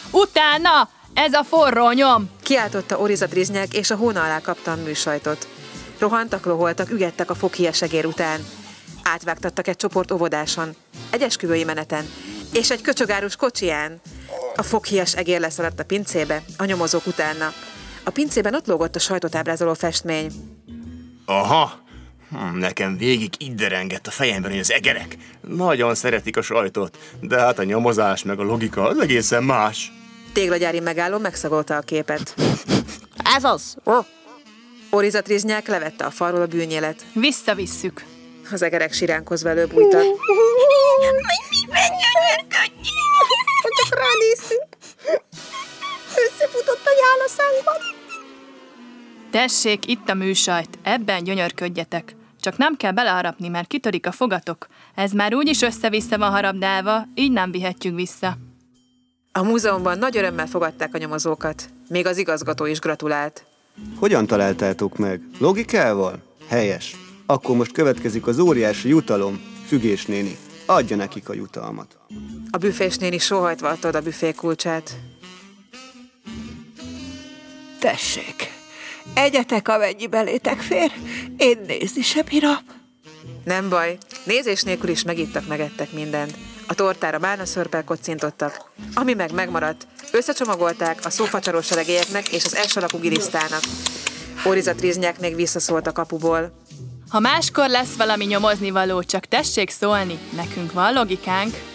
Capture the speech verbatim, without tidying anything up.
Utána! Ez a forró nyom! Kiáltotta Oriza Driznyák, és a hóna alá kapta a műsajtot. Rohantak, loholtak, ügettek a foghíjas egér után. Átvágtattak egy csoport óvodáson, egy esküvői meneten, és egy köcsögárus kocsiján. A foghíjas egér leszaladt a pincébe, a nyomozók utána. A pincében ott lógott a sajtot ábrázoló festmény. Aha! Hm, nekem végig itt derengett a fejemben, hogy az egerek nagyon szeretik a sajtot, de hát a nyomozás meg a logika az egészen más. Téglagyári megálló megszagolta a képet. Ez az! Oriza Driznyák levette a falról a bűnyélet. Visszavisszük. Az egerek siránkozva előbújtak. Miben gyönyörködjél? Csak ránéztünk. Összefutott a nyál a szánkban. Tessék, itt a műsajt, ebben gyönyörködjetek. Csak nem kell beleharapni, mert kitörik a fogatok. Ez már úgyis össze-vissza van harabdálva, így nem vihetjük vissza. A múzeumban nagy örömmel fogadták a nyomozókat. Még az igazgató is gratulált. Hogyan találtátok meg? Logikával? Helyes. Akkor most következik az óriási jutalom. Fügés néni, adja nekik a jutalmat. A büfés néni sóhajtva adta oda a büfé kulcsát. Tessék, egyetek, amennyi belétek fér, én nézni sem bírom. Nem baj, nézés nélkül is megittak, megettek mindent. A tortára bálnaszörppel kocintottak, ami meg megmaradt, összecsomagolták a szófacsaros seregélyeknek és az S-alakú gilisztának. Oriza Driznyák még visszaszólt a kapuból. Ha máskor lesz valami nyomozni való, csak tessék szólni, nekünk van logikánk.